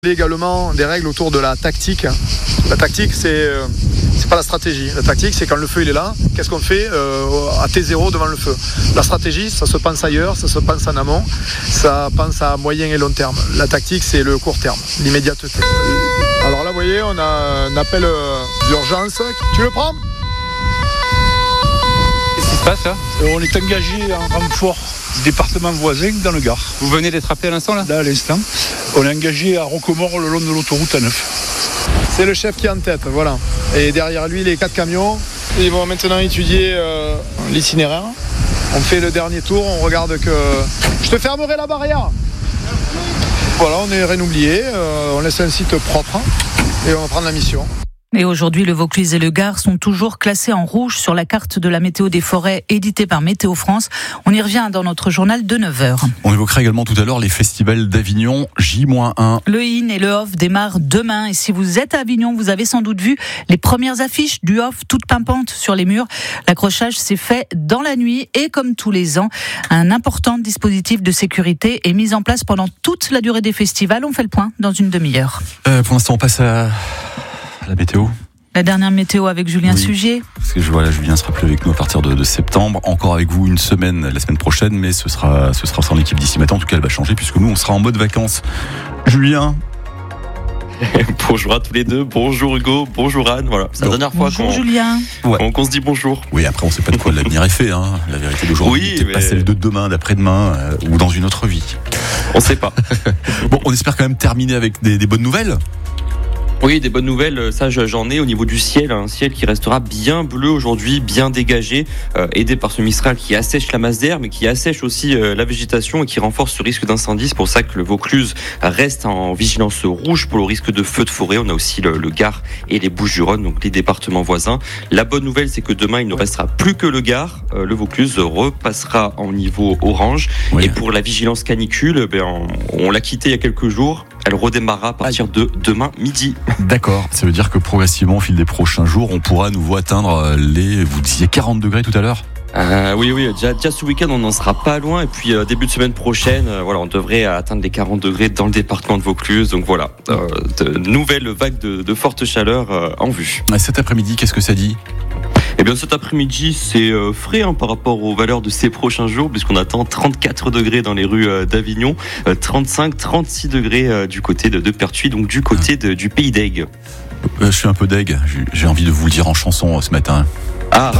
Également des règles autour de la tactique. La tactique, c'est pas la stratégie. La tactique, c'est quand le feu il est là, qu'est-ce qu'on fait à T0 devant le feu. La stratégie, ça se pense ailleurs, ça se pense en amont, ça pense à moyen et long terme. La tactique, c'est le court terme, l'immédiateté. Alors là, vous voyez, on a un appel d'urgence. Tu le prends ? Qu'est-ce qui se passe là ? On est engagé en renfort du département voisin dans le Gard. Vous venez d'être appelé à l'instant là ? Là, à l'instant. On est engagé à Rocquemort le long de l'autoroute A9. C'est le chef qui est en tête, voilà. Et derrière lui, les 4 camions. Ils vont maintenant étudier l'itinéraire. On fait le dernier tour, on regarde que... Je te fermerai la barrière. Voilà, on est renoublié, on laisse un site propre et on va prendre la mission. Et aujourd'hui, le Vaucluse et le Gard sont toujours classés en rouge sur la carte de la météo des forêts éditée par Météo France. On y revient dans notre journal de 9h. On évoquera également tout à l'heure les festivals d'Avignon J-1. Le IN et le OFF démarrent demain. Et si vous êtes à Avignon, vous avez sans doute vu les premières affiches du OFF toutes pimpantes sur les murs. L'accrochage s'est fait dans la nuit et comme tous les ans, un important dispositif de sécurité est mis en place pendant toute la durée des festivals. On fait le point dans une demi-heure. Pour l'instant, on passe à la météo. La dernière météo avec Julien Sugier. Parce que Julien sera plus avec nous à partir de septembre. Encore avec vous une semaine, la semaine prochaine, mais ce sera sans l'équipe d'ici matin. En tout cas, elle va changer puisque nous, on sera en mode vacances. Julien. Bonjour à tous les deux, bonjour Hugo, bonjour Anne. Voilà, c'est la dernière fois Julien. qu'on se dit bonjour. Oui, après, on ne sait pas de quoi l'avenir est fait. Hein. La vérité d'aujourd'hui, peut-être pas celle de demain, d'après-demain ou dans une autre vie. On ne sait pas. Bon, on espère quand même terminer avec des bonnes nouvelles. Oui, des bonnes nouvelles, ça j'en ai au niveau du ciel, un ciel qui restera bien bleu aujourd'hui, bien dégagé, aidé par ce Mistral qui assèche la masse d'air, mais qui assèche aussi la végétation et qui renforce ce risque d'incendie. C'est pour ça que le Vaucluse reste en vigilance rouge pour le risque de feu de forêt. On a aussi le Gard et les Bouches-du-Rhône, donc les départements voisins. La bonne nouvelle, c'est que demain, il ne restera plus que le Gard. Le Vaucluse repassera en niveau orange. Oui. Et pour la vigilance canicule, on l'a quitté il y a quelques jours. Elle redémarrera à partir de demain midi. D'accord, ça veut dire que progressivement, au fil des prochains jours, on pourra à nouveau atteindre vous disiez 40 degrés tout à l'heure ? Oui, déjà ce week-end on n'en sera pas loin et puis début de semaine prochaine, on devrait atteindre les 40 degrés dans le département de Vaucluse. Donc voilà, de nouvelles vagues de forte chaleur en vue. Cet après-midi, qu'est-ce que ça dit ? Eh bien cet après-midi c'est frais par rapport aux valeurs de ces prochains jours puisqu'on attend 34 degrés dans les rues d'Avignon, 35-36 degrés du côté de Pertuis, donc du côté du pays d'Aigues. Je suis un peu deg, j'ai envie de vous le dire en chanson ce matin. Ah.